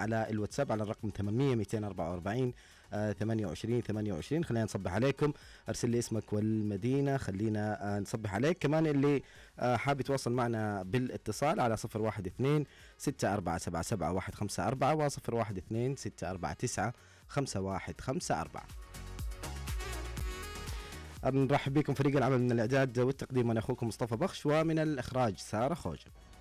على الواتساب على الرقم 800 244 28. خلينا نصبح عليكم، ارسل لي اسمك والمدينة، خلينا نصبح عليك. كمان اللي حاب يتواصل معنا بالاتصال على 012 6477 154 و 012 649 5154. نرحب بكم فريق العمل من الإعداد والتقديم، أنا أخوكم مصطفى بخش، ومن الإخراج سارة خوجة.